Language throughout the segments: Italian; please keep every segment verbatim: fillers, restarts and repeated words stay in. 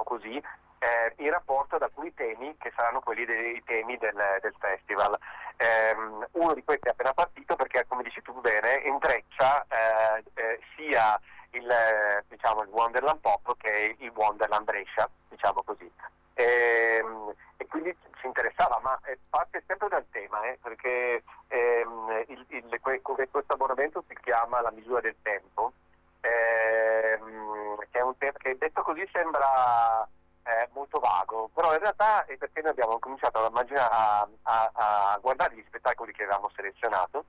così, eh, in rapporto ad alcuni temi che saranno quelli dei temi del, del festival. Um, uno di questi è appena partito perché, come dici tu bene, intreccia eh, eh, sia il, eh, diciamo, il Wonderland Pop che il Wonderland Brescia, diciamo così. E, e quindi ci interessava, ma eh, parte sempre dal tema, eh, perché ehm, il, il, questo abbonamento si chiama La misura del tempo, ehm, che è un tema che detto così sembra eh, molto vago, però in realtà è perché noi abbiamo cominciato a, immaginare, a, a, a guardare gli spettacoli che avevamo selezionato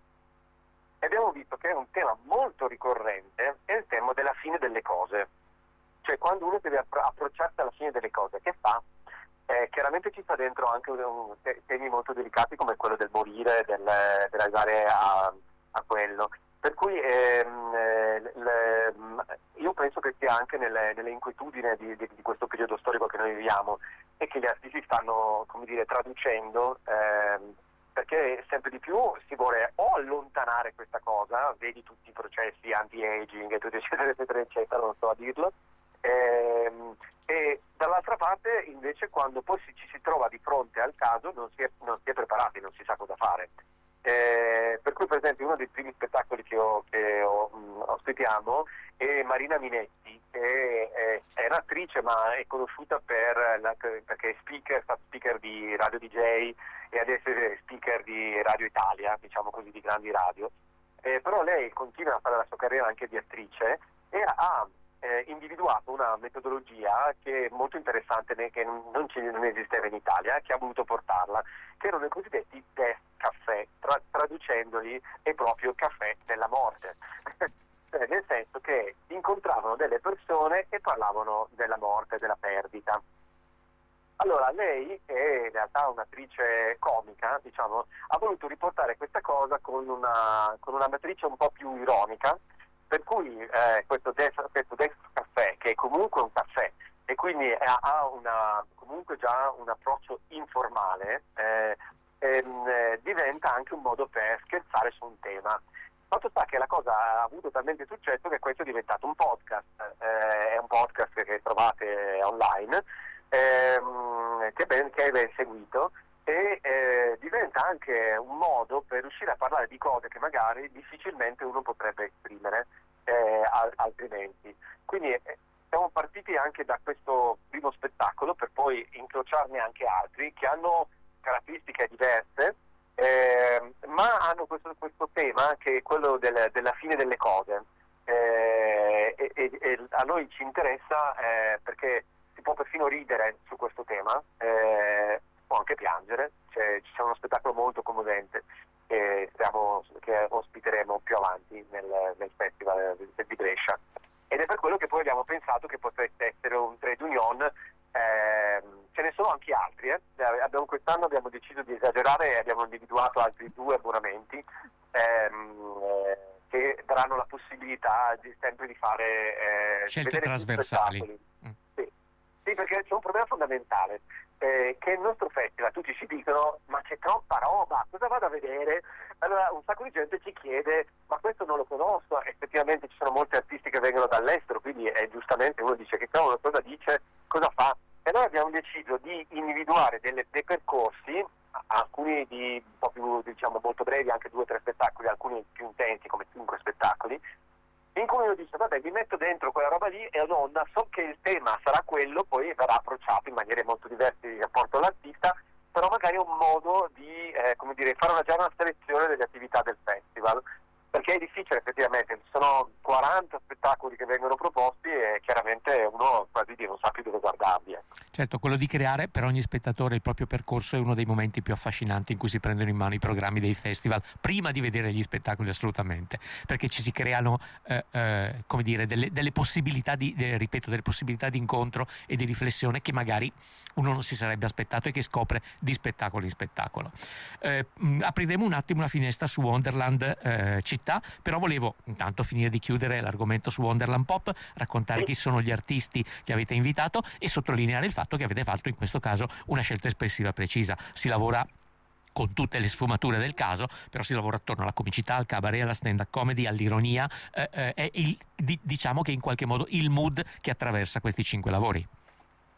e abbiamo visto che è un tema molto ricorrente, è il tema della fine delle cose. Cioè, quando uno deve appro- approcciarsi alla fine delle cose, che fa? Eh, chiaramente ci sta dentro anche un, un, temi molto delicati come quello del morire, del, dell'arrivare a, a quello. Per cui ehm, eh, le, io penso che sia anche nelle, nelle inquietudini di, di, di questo periodo storico che noi viviamo e che gli artisti stanno, come dire, traducendo, ehm, perché sempre di più si vuole o allontanare questa cosa, vedi tutti i processi anti-aging e tutto eccetera eccetera eccetera, non so a dirlo, ehm, e dall'altra parte invece quando poi si, ci si trova di fronte al caso non si è, non si è preparati, non si sa cosa fare. Eh, per cui per esempio uno dei primi spettacoli che, ho, che ho, mh, ospitiamo è Marina Minetti, che è, è un'attrice ma è conosciuta per la, perché è speaker, fa speaker di Radio D J e adesso è speaker di Radio Italia, diciamo così, di grandi radio, eh, però lei continua a fare la sua carriera anche di attrice e ha eh, individuato una metodologia che è molto interessante, che non, ci, non esisteva in Italia, che ha voluto portarla, che erano i cosiddetti death caffè, tra, traducendoli è proprio caffè della morte. Cioè, nel senso che incontravano delle persone e parlavano della morte, della perdita. Allora lei è in realtà un'attrice comica, diciamo, ha voluto riportare questa cosa con una, con una matrice un po' più ironica, per cui eh, questo Death, questo Death Caffè, che è comunque un caffè e quindi ha una, comunque già un approccio informale, eh, ehm, eh, diventa anche un modo per scherzare su un tema. Fatto sta che la cosa ha avuto talmente successo che questo è diventato un podcast, eh, è un podcast che trovate online, ehm, che, ben, che è ben seguito e eh, diventa anche un modo per riuscire a parlare di cose che magari difficilmente uno potrebbe esprimere eh, al, altrimenti. Quindi eh, siamo partiti anche da questo primo spettacolo per poi incrociarne anche altri che hanno caratteristiche diverse, eh, ma hanno questo, questo tema che è quello del, della fine delle cose, eh, e, e, e a noi ci interessa eh, perché si può perfino ridere su questo tema, eh, può anche piangere, cioè, c'è uno spettacolo molto commovente che, stiamo, che ospiteremo più avanti nel, nel festival di Brescia, ed è per quello che poi abbiamo pensato che potesse essere un trade union. Eh, ce ne sono anche altri, eh. abbiamo, quest'anno abbiamo deciso di esagerare e abbiamo individuato altri due abbonamenti ehm, eh, che daranno la possibilità di, sempre di fare eh, scelte trasversali. Mm. Sì. Sì, perché c'è un problema fondamentale, eh, che il nostro festival, tutti ci dicono ma c'è troppa roba, cosa vado a vedere? Allora un sacco di gente ci chiede ma questo non lo conosco, effettivamente ci sono molti artisti che vengono dall'estero, quindi eh, giustamente uno dice che cavolo, cosa dice, cosa fa? E noi abbiamo deciso di individuare delle, dei percorsi, alcuni di un po' più, diciamo, molto brevi, anche due o tre spettacoli, alcuni più intensi come cinque spettacoli, in cui uno dice vabbè mi metto dentro quella roba lì e non so che il tema sarà quello, poi verrà approcciato in maniere molto diverse di rapporto all'artista, però magari è un modo di eh, come dire, fare una, già una selezione delle attività del festival, perché è difficile effettivamente, ci sono quaranta spettacoli che vengono proposti e chiaramente uno quasi non sa più dove guardarli. Ecco. Certo, quello di creare per ogni spettatore il proprio percorso è uno dei momenti più affascinanti in cui si prendono in mano i programmi dei festival, prima di vedere gli spettacoli assolutamente, perché ci si creano eh, eh, come dire, delle, delle possibilità di, eh, ripeto, delle possibilità di incontro e di riflessione che magari uno non si sarebbe aspettato e che scopre di spettacolo in spettacolo. Eh, mh, apriremo un attimo una finestra su Wonderland eh, città, però volevo intanto finire di chiudere l'argomento su Wonderland Pop, raccontare chi sono gli artisti che avete invitato e sottolineare il fatto che avete fatto in questo caso una scelta espressiva precisa. Si lavora con tutte le sfumature del caso, però si lavora attorno alla comicità, al cabaret, alla stand-up comedy, all'ironia, eh, eh, è il, di, diciamo che in qualche modo il mood che attraversa questi cinque lavori.